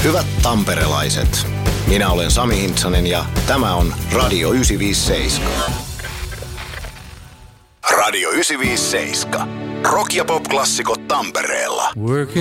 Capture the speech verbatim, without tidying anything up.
Hyvät tamperelaiset, minä olen Sami Hintsanen ja tämä on Radio yhdeksänsataaviisikymmentäseitsemän. Radio yhdeksänsataaviisikymmentäseitsemän. Rock ja pop-klassikot Tampereella.